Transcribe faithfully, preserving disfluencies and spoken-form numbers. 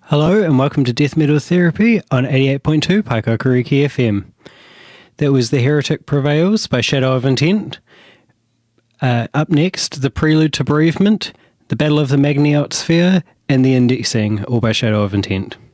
Hello and welcome to Death Metal Therapy on eighty-eight point two Paikakariki F M. That was The Heretic Prevails by Shadow of Intent. Uh, up next, The Prelude to Bereavement, The Battle of the Magniote Sphere, and The Indexing, all by Shadow of Intent.